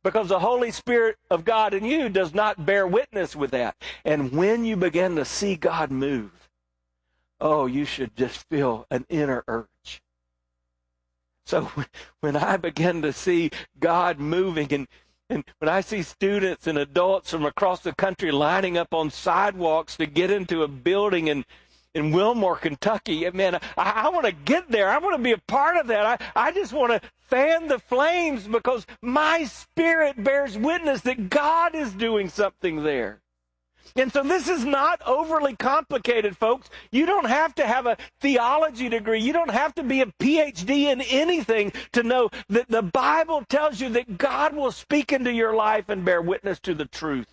because the Holy Spirit of God in you does not bear witness with that. And when you begin to see God move, oh, you should just feel an inner urge. So when I begin to see God moving, and when I see students and adults from across the country lining up on sidewalks to get into a building in Wilmore, Kentucky, man, I want to get there. I want to be a part of that. I just want to fan the flames because my spirit bears witness that God is doing something there. And so this is not overly complicated, folks. You don't have to have a theology degree. You don't have to be a PhD in anything to know that the Bible tells you that God will speak into your life and bear witness to the truth.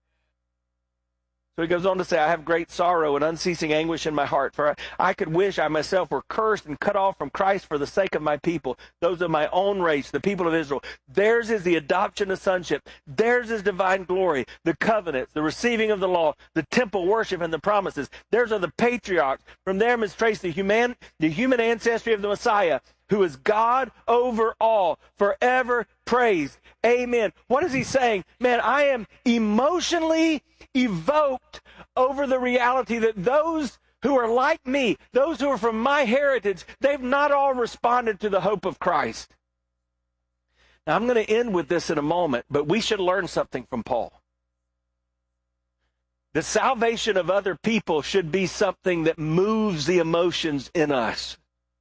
So he goes on to say, I have great sorrow and unceasing anguish in my heart, for I could wish I myself were cursed and cut off from Christ for the sake of my people, those of my own race, the people of Israel. Theirs is the adoption of sonship. Theirs is divine glory, the covenants, the receiving of the law, the temple worship, and the promises. Theirs are the patriarchs. From them is traced the human ancestry of the Messiah, who is God over all, forever praised. Amen. What is he saying? Man, I am emotionally evoked over the reality that those who are like me, those who are from my heritage, they've not all responded to the hope of Christ. Now, I'm going to end with this in a moment, but we should learn something from Paul. The salvation of other people should be something that moves the emotions in us.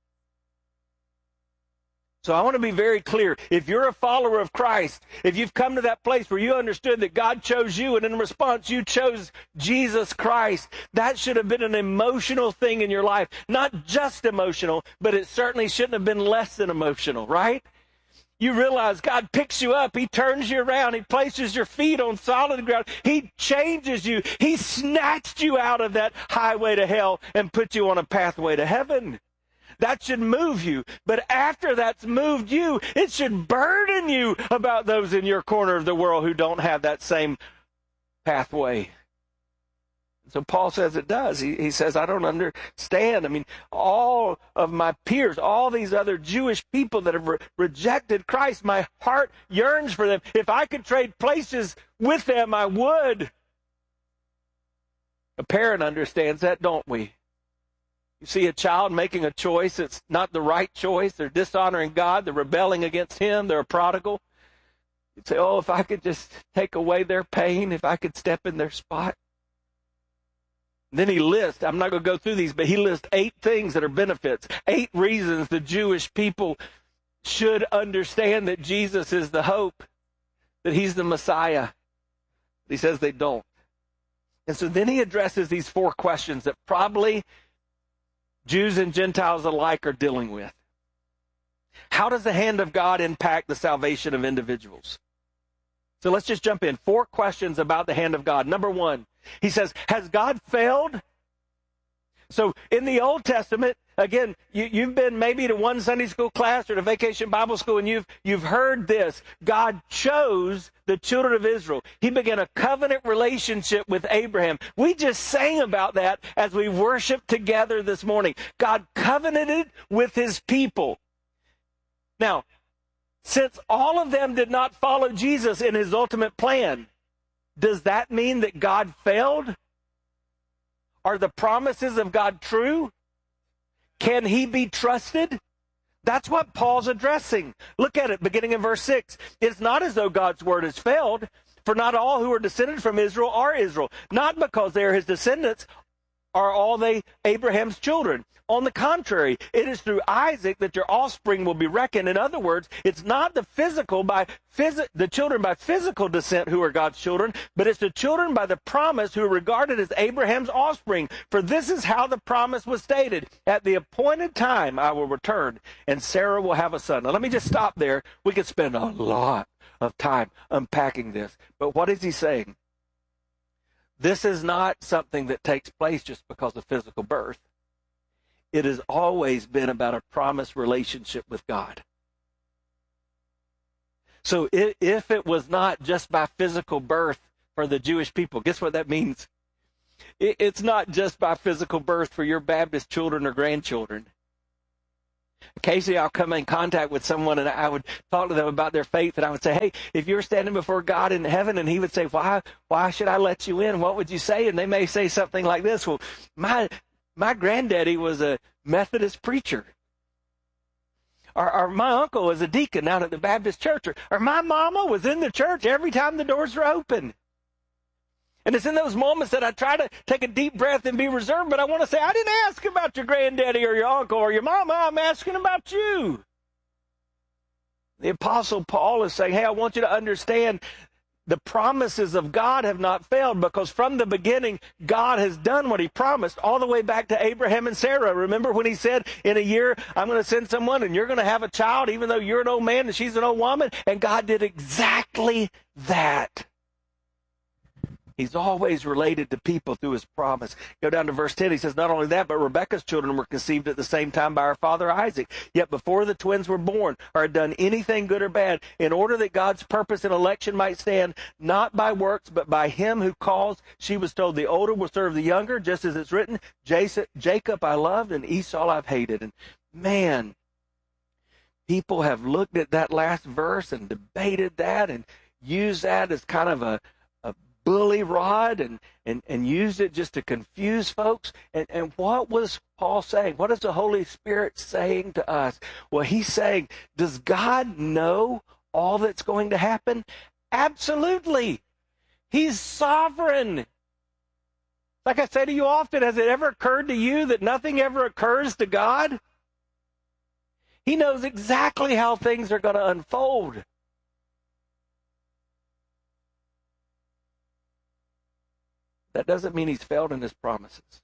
So I want to be very clear. If you're a follower of Christ, if you've come to that place where you understood that God chose you and in response you chose Jesus Christ, that should have been an emotional thing in your life. Not just emotional, but it certainly shouldn't have been less than emotional, right? You realize God picks you up. He turns you around. He places your feet on solid ground. He changes you. He snatched you out of that highway to hell and put you on a pathway to heaven. That should move you. But after that's moved you, it should burden you about those in your corner of the world who don't have that same pathway. So Paul says it does. He says, I don't understand. I mean, all of my peers, all these other Jewish people that have rejected Christ, my heart yearns for them. If I could trade places with them, I would. A parent understands that, don't we? You see a child making a choice, it's not the right choice. They're dishonoring God. They're rebelling against Him. They're a prodigal. You'd say, oh, if I could just take away their pain, if I could step in their spot. And then he lists, I'm not going to go through these, but he lists 8 things that are benefits, 8 reasons the Jewish people should understand that Jesus is the hope, that He's the Messiah. He says they don't. And so then he addresses these 4 questions that probably Jews and Gentiles alike are dealing with. How does the hand of God impact the salvation of individuals? So let's just jump in. 4 questions about the hand of God. Number 1, he says, has God failed? So in the Old Testament, again, you've been maybe to one Sunday school class or to Vacation Bible School, and you've heard this. God chose the children of Israel. He began a covenant relationship with Abraham. We just sang about that as we worshiped together this morning. God covenanted with His people. Now, since all of them did not follow Jesus in His ultimate plan, does that mean that God failed? Are the promises of God true? Can He be trusted? That's what Paul's addressing. Look at it, beginning in verse 6. It's not as though God's word has failed, for not all who are descended from Israel are Israel. Not because they are His descendants are all they Abraham's children. On the contrary, it is through Isaac that your offspring will be reckoned. In other words, it's not the children by physical descent who are God's children, but it's the children by the promise who are regarded as Abraham's offspring. For this is how the promise was stated. At the appointed time I will return, and Sarah will have a son. Now let me just stop there. We could spend a lot of time unpacking this. But what is he saying? This is not something that takes place just because of physical birth. It has always been about a promised relationship with God. So if it was not just by physical birth for the Jewish people, guess what that means? It's not just by physical birth for your Baptist children or grandchildren. Occasionally I'll come in contact with someone and I would talk to them about their faith, and I would say, hey, if you were standing before God in heaven, and he would say, why should I let you in? What would you say? And they may say something like this: well, my granddaddy was a Methodist preacher. Or my uncle was a deacon out at the Baptist church. Or my mama was in the church every time the doors were open. And it's in those moments that I try to take a deep breath and be reserved, but I want to say, I didn't ask about your granddaddy or your uncle or your mama. I'm asking about you. The Apostle Paul is saying, hey, I want you to understand the promises of God have not failed, because from the beginning, God has done what he promised all the way back to Abraham and Sarah. Remember when he said, in a year, I'm going to send someone and you're going to have a child, even though you're an old man and she's an old woman? And God did exactly that. He's always related to people through his promise. Go down to verse 10. He says, not only that, but Rebekah's children were conceived at the same time by our father Isaac. Yet before the twins were born or had done anything good or bad, in order that God's purpose and election might stand, not by works, but by him who calls, she was told, the older will serve the younger, just as it's written, Jacob I loved and Esau I've hated. And man, people have looked at that last verse and debated that and used that as kind of a bully rod and used it just to confuse folks. And what was Paul saying? What is the Holy Spirit saying to us? Well, he's saying, does God know all that's going to happen? Absolutely. He's sovereign. Like I say to you often, has it ever occurred to you that nothing ever occurs to God? He knows exactly how things are going to unfold. That doesn't mean he's failed in his promises.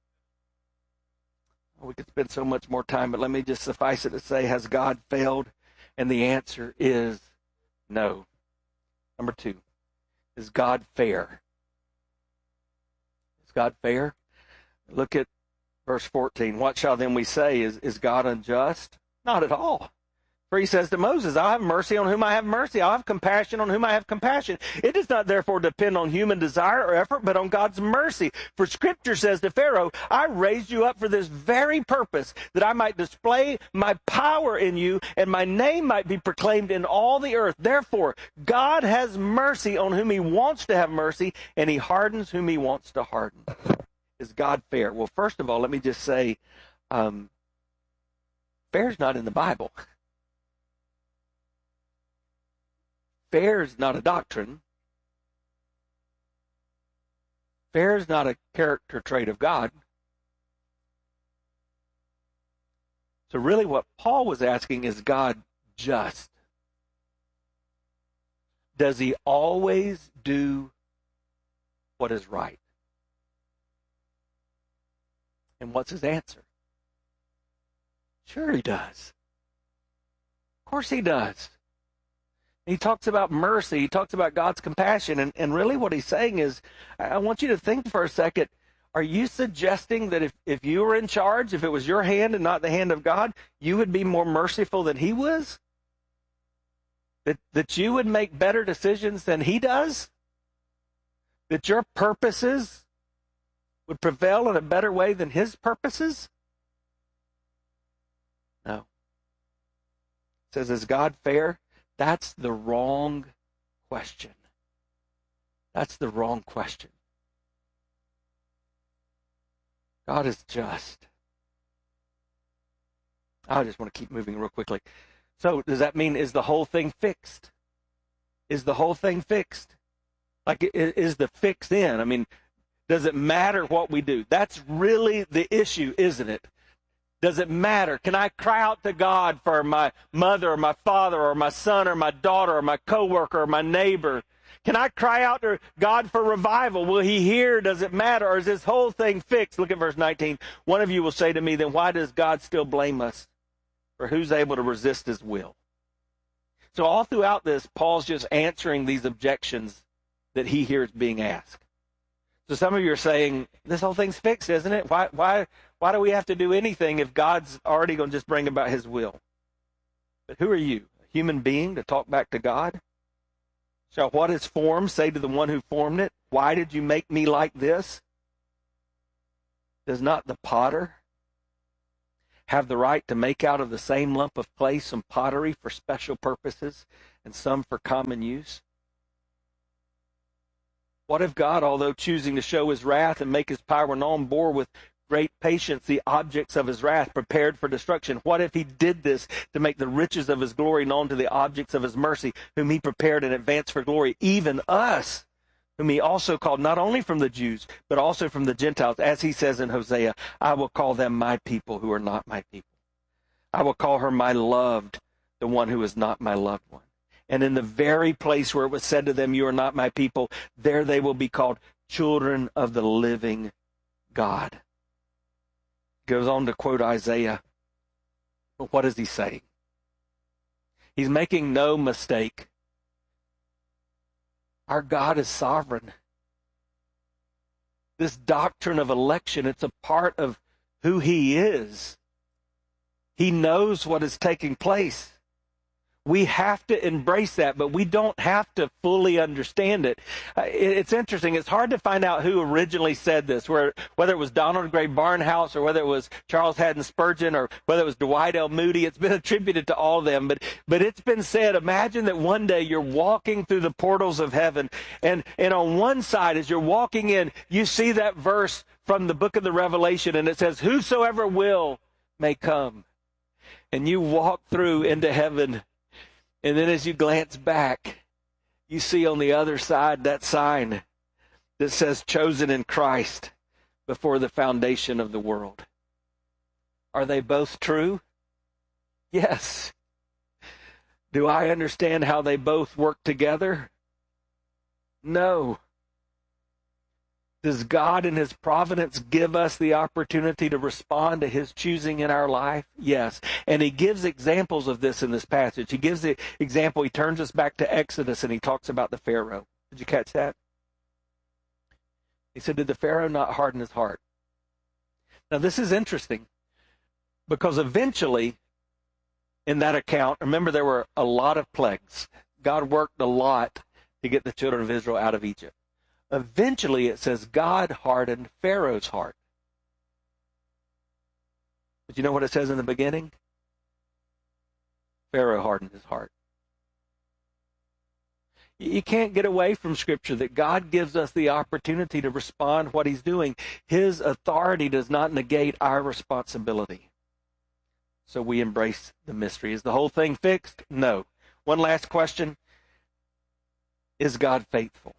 We could spend so much more time, but let me just suffice it to say, has God failed? And the answer is no. Number 2, is God fair? Is God fair? Look at verse 14. What shall then we say? Is God unjust? Not at all. For he says to Moses, I'll have mercy on whom I have mercy. I'll have compassion on whom I have compassion. It does not therefore depend on human desire or effort, but on God's mercy. For Scripture says to Pharaoh, I raised you up for this very purpose, that I might display my power in you, and my name might be proclaimed in all the earth. Therefore, God has mercy on whom he wants to have mercy, and he hardens whom he wants to harden. Is God fair? Well, first of all, let me just say, fair is not in the Bible. Fair is not a doctrine. Fair is not a character trait of God. So really what Paul was asking, is God just? Does he always do what is right? And what's his answer? Sure he does. Of course he does. He talks about mercy. He talks about God's compassion. And really what he's saying is, I want you to think for a second, are you suggesting that if you were in charge, if it was your hand and not the hand of God, you would be more merciful than he was? That you would make better decisions than he does? That your purposes would prevail in a better way than his purposes? No. It says, is God fair? That's the wrong question. That's the wrong question. God is just. I just want to keep moving real quickly. So does that mean, is the whole thing fixed? Is the whole thing fixed? Like, is the fix in? I mean, does it matter what we do? That's really the issue, isn't it? Does it matter? Can I cry out to God for my mother or my father or my son or my daughter or my coworker or my neighbor? Can I cry out to God for revival? Will he hear? Does it matter? Or is this whole thing fixed? Look at verse 19. One of you will say to me, then why does God still blame us? For who's able to resist his will? So all throughout this, Paul's just answering these objections that he hears being asked. So some of you are saying, this whole thing's fixed, isn't it? Why do we have to do anything if God's already going to just bring about his will? But who are you, a human being, to talk back to God? Shall what is formed say to the one who formed it, why did you make me like this? Does not the potter have the right to make out of the same lump of clay some pottery for special purposes and some for common use? What if God, although choosing to show his wrath and make his power known, bore with great patience the objects of his wrath prepared for destruction? What if he did this to make the riches of his glory known to the objects of his mercy, whom he prepared in advance for glory, even us, whom he also called not only from the Jews, but also from the Gentiles, as he says in Hosea, I will call them my people who are not my people. I will call her my loved, the one who is not my loved one. And in the very place where it was said to them, you are not my people, there they will be called children of the living God. Goes on to quote Isaiah. But what is he saying? He's making no mistake. Our God is sovereign. This doctrine of election, it's a part of who he is. He knows what is taking place. We have to embrace that, but we don't have to fully understand it. It's interesting. It's hard to find out who originally said this, whether it was Donald Gray Barnhouse or whether it was Charles Haddon Spurgeon or whether it was Dwight L. Moody. It's been attributed to all of them, but it's been said, imagine that one day you're walking through the portals of heaven, and on one side, as you're walking in, you see that verse from the book of the Revelation, and it says, whosoever will may come. And you walk through into heaven. And then as you glance back, you see on the other side that sign that says, chosen in Christ before the foundation of the world. Are they both true? Yes. Do I understand how they both work together? No. Does God in his providence give us the opportunity to respond to his choosing in our life? Yes. And he gives examples of this in this passage. He gives the example, he turns us back to Exodus and he talks about the Pharaoh. Did you catch that? He said, did the Pharaoh not harden his heart? Now this is interesting because eventually in that account, remember there were a lot of plagues. God worked a lot to get the children of Israel out of Egypt. Eventually, it says God hardened Pharaoh's heart. But you know what it says in the beginning? Pharaoh hardened his heart. You can't get away from Scripture that God gives us the opportunity to respond to what he's doing. His authority does not negate our responsibility. So we embrace the mystery. Is the whole thing fixed? No. One last question. Is God faithful?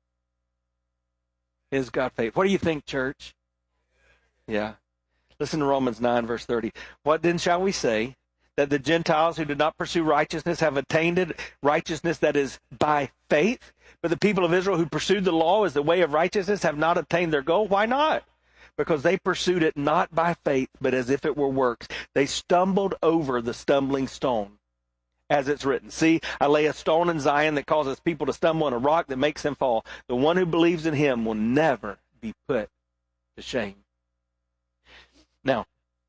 Is God faithful? What do you think, church? Yeah. Listen to Romans 9, verse 30. What then shall we say? That the Gentiles who did not pursue righteousness have attained righteousness that is by faith? But the people of Israel who pursued the law as the way of righteousness have not attained their goal? Why not? Because they pursued it not by faith, but as if it were works. They stumbled over the stumbling stone. As it's written, see, I lay a stone in Zion that causes people to stumble, and a rock that makes them fall. The one who believes in him will never be put to shame. Now,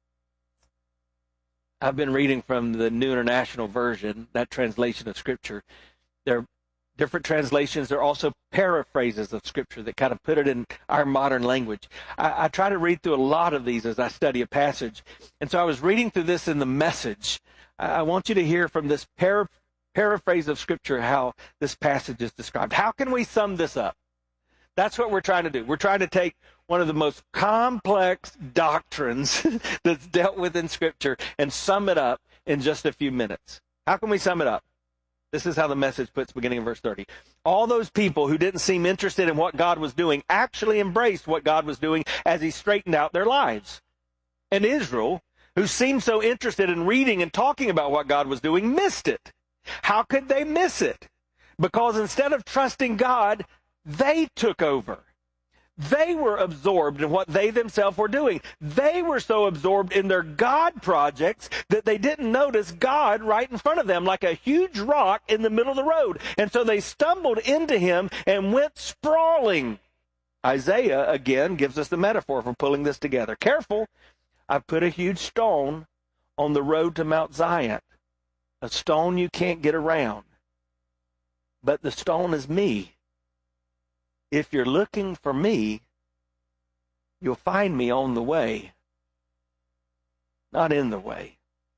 I've been reading from the New International Version, that translation of Scripture. There are different translations. There are also paraphrases of Scripture that kind of put it in our modern language. I try to read through a lot of these as I study a passage. And so I was reading through this in the Message. I want you to hear from this paraphrase of Scripture how this passage is described. How can we sum this up? That's what we're trying to do. We're trying to take one of the most complex doctrines that's dealt with in Scripture and sum it up in just a few minutes. How can we sum it up? This is how the Message puts beginning in verse 30. All those people who didn't seem interested in what God was doing actually embraced what God was doing as he straightened out their lives. And Israel, who seemed so interested in reading and talking about what God was doing, missed it. How could they miss it? Because instead of trusting God, they took over. They were absorbed in what they themselves were doing. They were so absorbed in their God projects that they didn't notice God right in front of them like a huge rock in the middle of the road. And so they stumbled into him and went sprawling. Isaiah, again, gives us the metaphor for pulling this together. Careful. I've put a huge stone on the road to Mount Zion, a stone you can't get around. But the stone is me. If you're looking for me, you'll find me on the way. not in the way.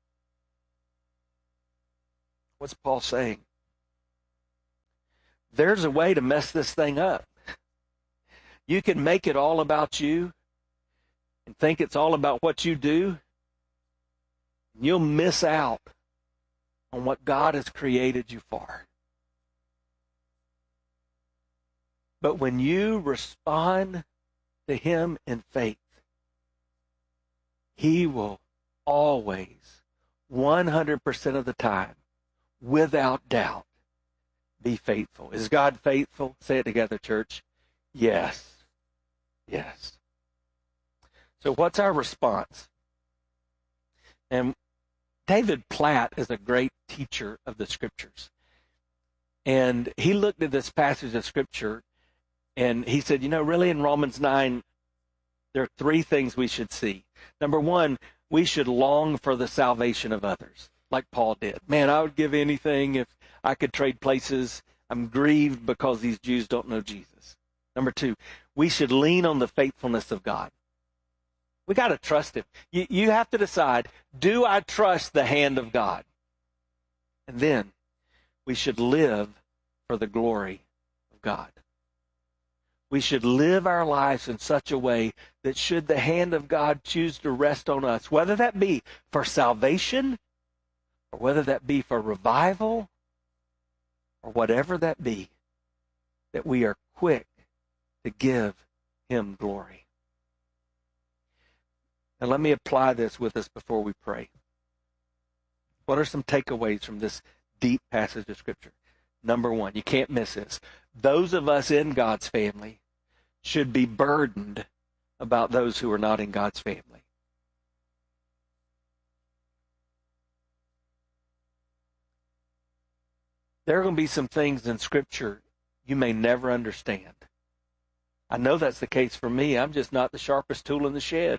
What's Paul saying? There's a way to mess this thing up. You can make it all about you and think it's all about what you do. You'll miss out on what God has created you for. But when you respond to Him in faith, He will always, 100% of the time, without doubt, be faithful. Is God faithful? Say it together, church. Yes. Yes. So what's our response? And David Platt is a great teacher of the Scriptures. And he looked at this passage of Scripture and he said, really in Romans 9, there are three things we should see. Number one, we should long for the salvation of others, like Paul did. Man, I would give anything if I could trade places. I'm grieved because these Jews don't know Jesus. Number two, we should lean on the faithfulness of God. We got to trust Him. You have to decide, do I trust the hand of God? And then we should live for the glory of God. We should live our lives in such a way that should the hand of God choose to rest on us, whether that be for salvation or whether that be for revival or whatever that be, that we are quick to give Him glory. Now let me apply this with us before we pray. What are some takeaways from this deep passage of Scripture? Number one, you can't miss this. Those of us in God's family should be burdened about those who are not in God's family. There are going to be some things in Scripture you may never understand. I know that's the case for me. I'm just not the sharpest tool in the shed.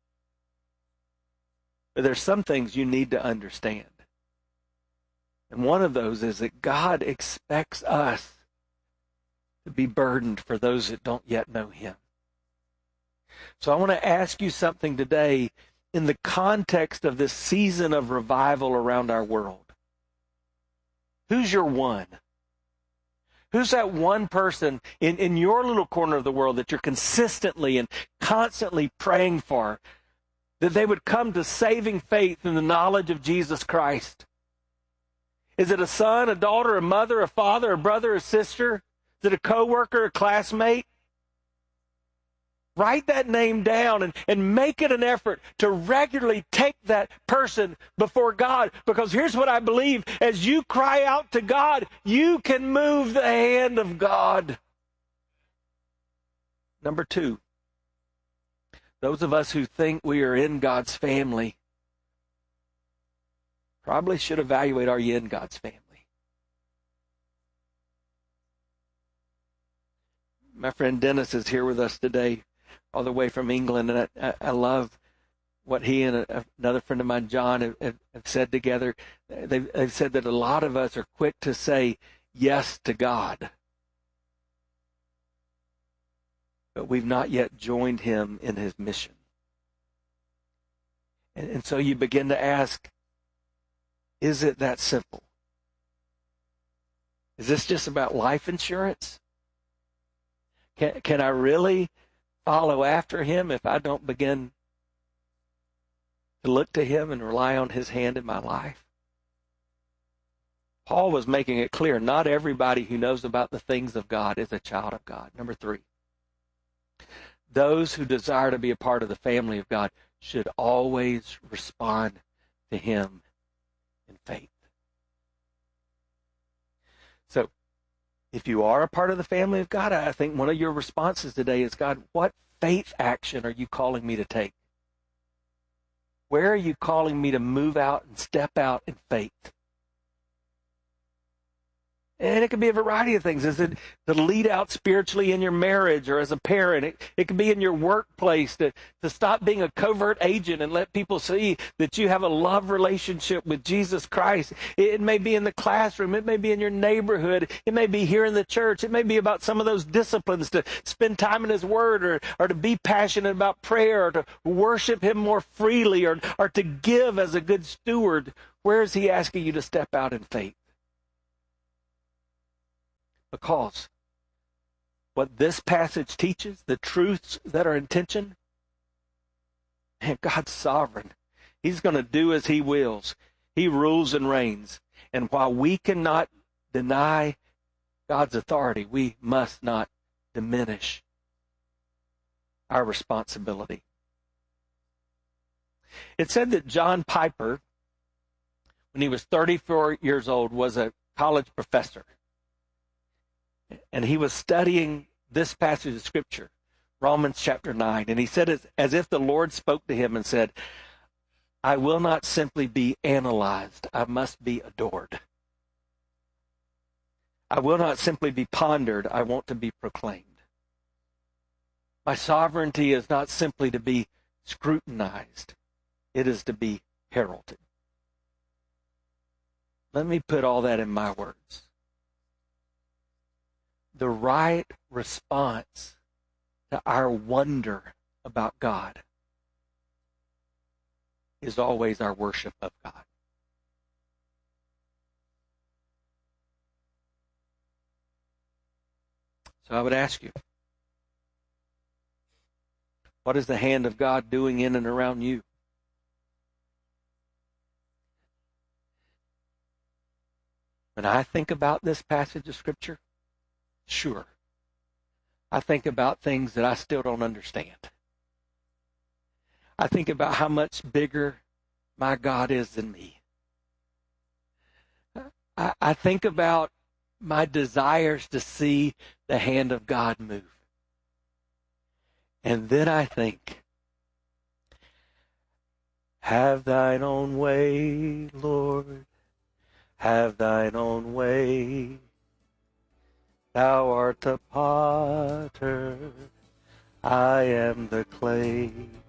But there's some things you need to understand. And one of those is that God expects us to be burdened for those that don't yet know Him. So I want to ask you something today in the context of this season of revival around our world. Who's your one? Who's that one person in your little corner of the world that you're consistently and constantly praying for, that they would come to saving faith in the knowledge of Jesus Christ? Is it a son, a daughter, a mother, a father, a brother, a sister? Is it a coworker, a classmate? Write that name down and make it an effort to regularly take that person before God. Because here's what I believe. As you cry out to God, you can move the hand of God. Number two, those of us who think we are in God's family probably should evaluate, are you in God's family? My friend Dennis is here with us today, all the way from England, and I love what he and another friend of mine, John, have said together. They've said that a lot of us are quick to say yes to God, but we've not yet joined Him in His mission. And so you begin to ask, is it that simple? Is this just about life insurance? Can I really follow after Him if I don't begin to look to Him and rely on His hand in my life? Paul was making it clear, not everybody who knows about the things of God is a child of God. Number three, those who desire to be a part of the family of God should always respond to Him in faith. So, if you are a part of the family of God, I think one of your responses today is, God, what faith action are you calling me to take? Where are you calling me to move out and step out in faith? And it could be a variety of things. Is it to lead out spiritually in your marriage or as a parent? It could be in your workplace to stop being a covert agent and let people see that you have a love relationship with Jesus Christ. It may be in the classroom. It may be in your neighborhood. It may be here in the church. It may be about some of those disciplines to spend time in His Word or to be passionate about prayer or to worship Him more freely or to give as a good steward. Where is He asking you to step out in faith? Because what this passage teaches, the truths that are in tension, man, God's sovereign. He's going to do as He wills. He rules and reigns. And while we cannot deny God's authority, we must not diminish our responsibility. It said that John Piper, when he was 34 years old, was a college professor. And he was studying this passage of Scripture, Romans chapter 9. And he said it as if the Lord spoke to him and said, I will not simply be analyzed. I must be adored. I will not simply be pondered. I want to be proclaimed. My sovereignty is not simply to be scrutinized. It is to be heralded. Let me put all that in my words. The right response to our wonder about God is always our worship of God. So I would ask you, what is the hand of God doing in and around you? When I think about this passage of Scripture, sure, I think about things that I still don't understand. I think about how much bigger my God is than me. I think about my desires to see the hand of God move. And then I think, have thine own way, Lord, have thine own way. Thou art the potter, I am the clay.